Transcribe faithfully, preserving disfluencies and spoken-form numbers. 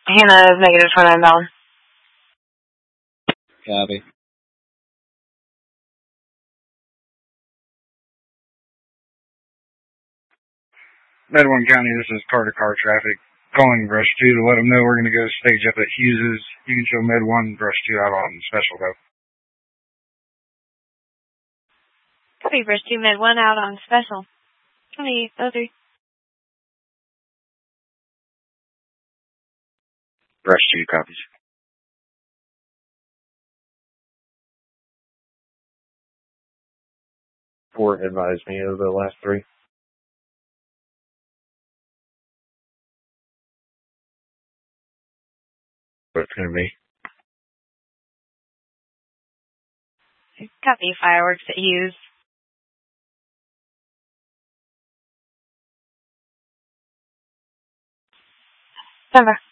Hannah is negative for inbound. Copy. Med one County, this is car-to-car traffic. Calling Rush two to let them know we're going to go stage up at Hughes's. You can show Med one, Rush two out on special, though. Copy, Rush two, Med one out on special. twenty-eight oh three. Rush two copies. Four advised me of the last three. What it's going to be. Copy, fireworks at Hughes. Denver.